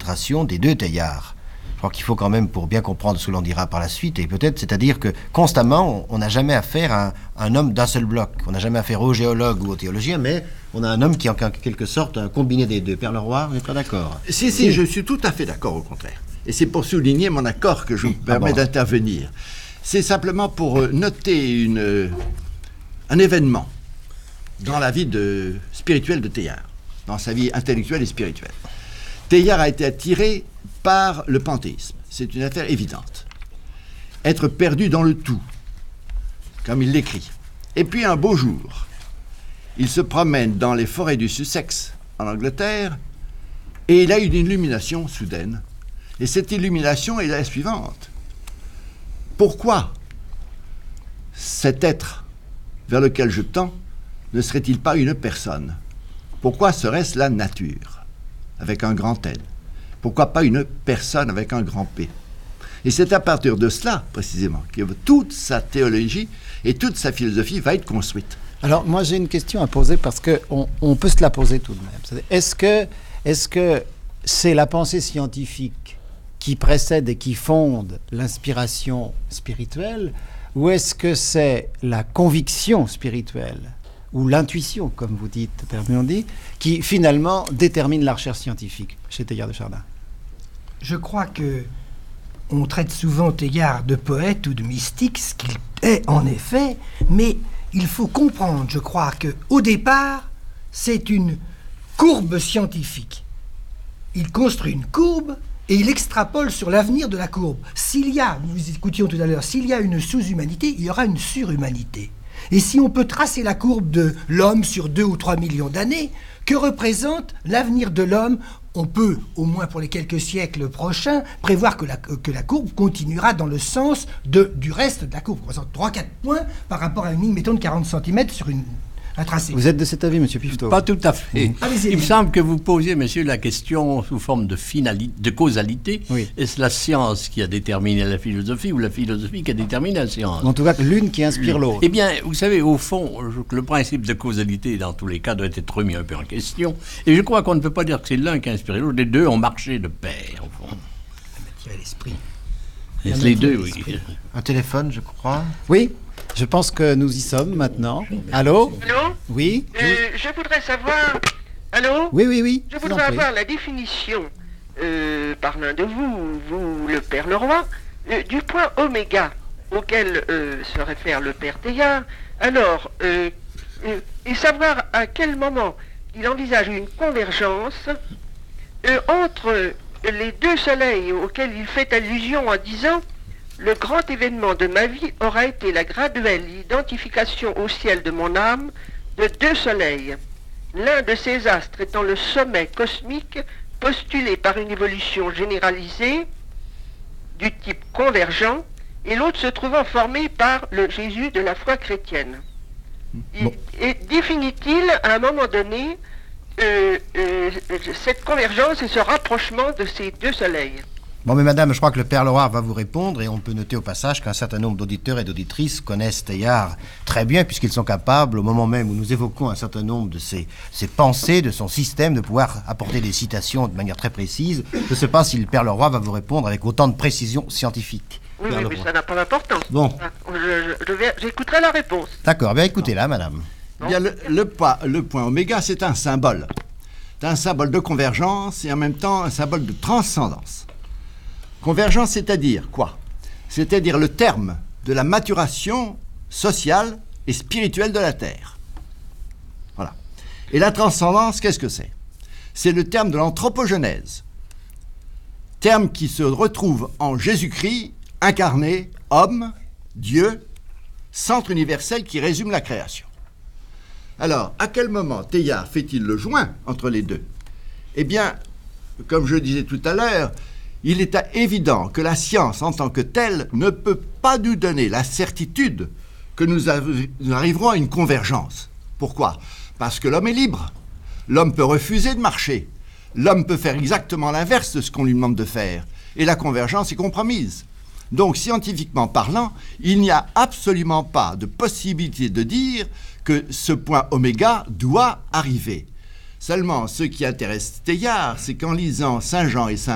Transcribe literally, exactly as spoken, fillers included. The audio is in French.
pénétration des deux Teilhard. Je crois qu'il faut quand même, pour bien comprendre ce que l'on dira par la suite, et peut-être, c'est-à-dire que constamment, on n'a jamais affaire à un, un homme d'un seul bloc. On n'a jamais affaire au géologue ou au théologien, mais on a un homme qui est en quelque sorte un combiné des deux. Père Leroy, vous n'êtes pas d'accord? Si, si, je suis tout à fait d'accord, au contraire. Et c'est pour souligner mon accord que je me permets ah bon. d'intervenir. C'est simplement pour noter une, un événement dans la vie de, spirituelle de Teilhard, dans sa vie intellectuelle et spirituelle. Teilhard a été attiré par le panthéisme. C'est une affaire évidente. Être perdu dans le tout, comme il l'écrit. Et puis un beau jour, il se promène dans les forêts du Sussex, en Angleterre, et il a une illumination soudaine. Et cette illumination est la suivante. Pourquoi cet être vers lequel je tends ne serait-il pas une personne? Pourquoi serait-ce la nature, avec un grand N? Pourquoi pas une personne avec un grand P? Et c'est à partir de cela, précisément, que toute sa théologie et toute sa philosophie va être construite. Alors, moi, j'ai une question à poser, parce qu'on on peut se la poser tout de même. Est-ce que, est-ce que c'est la pensée scientifique qui précède et qui fonde l'inspiration spirituelle, ou est-ce que c'est la conviction spirituelle ou l'intuition, comme vous dites, Père Biondi, qui finalement détermine la recherche scientifique chez Teilhard de Chardin? Je crois que on traite souvent Teilhard de poète ou de mystique, ce qu'il est en effet, mais il faut comprendre, je crois, qu'au départ, c'est une courbe scientifique. Il construit une courbe et il extrapole sur l'avenir de la courbe. S'il y a, nous écoutions tout à l'heure, s'il y a une sous-humanité, il y aura une surhumanité. Et si on peut tracer la courbe de l'homme sur deux ou trois millions d'années, que représente l'avenir de l'homme? On peut, au moins pour les quelques siècles prochains, prévoir que la, que la courbe continuera dans le sens de, du reste de la courbe. On représente trois à quatre points par rapport à une ligne, mettons, de quarante centimètres sur une, un tracé. Vous êtes de cet avis, monsieur Pifto? Pas tout à fait. Mmh. Allez-y. Il me semble que vous posiez, monsieur, la question sous forme de, finalité, de causalité. Oui. Est-ce la science qui a déterminé la philosophie ou la philosophie qui a déterminé la science? En tout cas, l'une qui inspire l'autre. Eh bien, vous savez, au fond, je, le principe de causalité, dans tous les cas, doit être remis un peu en question. Et je crois qu'on ne peut pas dire que c'est l'un qui a inspiré l'autre. Les deux ont marché de pair, au fond. La matière et l'esprit. Et les deux, oui. Un téléphone, je crois. Oui. Je pense que nous y sommes maintenant. Allô? Allô? Oui? euh, Je voudrais savoir... Allô? Oui, oui, oui. Je voudrais avoir la définition, euh, par l'un de vous, vous, le Père Leroy, euh, du point oméga auquel euh, se réfère le Père Teilhard. Alors, euh, euh, et savoir à quel moment il envisage une convergence euh, entre les deux soleils auxquels il fait allusion en disant... Le grand événement de ma vie aura été la graduelle identification au ciel de mon âme de deux soleils, l'un de ces astres étant le sommet cosmique postulé par une évolution généralisée du type convergent, et l'autre se trouvant formé par le Jésus de la foi chrétienne. Bon. Et définit-il à un moment donné euh, euh, cette convergence et ce rapprochement de ces deux soleils? Bon, mais madame, je crois que le Père Leroy va vous répondre, et on peut noter au passage qu'un certain nombre d'auditeurs et d'auditrices connaissent Teilhard très bien, puisqu'ils sont capables, au moment même où nous évoquons un certain nombre de ses, ses pensées, de son système, de pouvoir apporter des citations de manière très précise. Je ne sais pas si le Père Leroy va vous répondre avec autant de précision scientifique. Oui, oui, mais ça n'a pas d'importance. Bon. Je, je, je vais, j'écouterai la réponse. D'accord, bien écoutez-la, madame. Bien, le, le, point, le point oméga, c'est un symbole. C'est un symbole de convergence et en même temps un symbole de transcendance. Convergence, c'est-à-dire quoi? C'est-à-dire le terme de la maturation sociale et spirituelle de la Terre. Voilà. Et la transcendance, qu'est-ce que c'est? C'est le terme de l'anthropogenèse. Terme qui se retrouve en Jésus-Christ, incarné, homme, Dieu, centre universel qui résume la création. Alors, à quel moment Teilhard fait-il le joint entre les deux? Eh bien, comme je disais tout à l'heure, il est évident que la science en tant que telle ne peut pas nous donner la certitude que nous, nous arriverons à une convergence. Pourquoi? Parce que l'homme est libre. L'homme peut refuser de marcher. L'homme peut faire exactement l'inverse de ce qu'on lui demande de faire. Et la convergence est compromise. Donc, scientifiquement parlant, il n'y a absolument pas de possibilité de dire que ce point oméga doit arriver. Seulement, ce qui intéresse Teilhard, c'est qu'en lisant Saint Jean et Saint